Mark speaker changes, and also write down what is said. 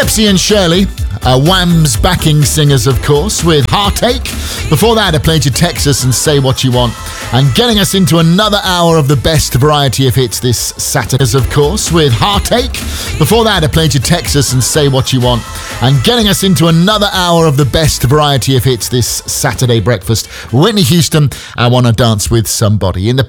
Speaker 1: Pepsi and Shirley, Wham's backing singers, of course, with Heartache. Before that, I played you Texas and Say What You Want. And getting us into another hour of the best variety of hits this Saturday, of course, with Heartache. Before that, I played you Texas and Say What You Want. And getting us into another hour of the best variety of hits this Saturday breakfast, Whitney Houston, I Wanna Dance With Somebody. In the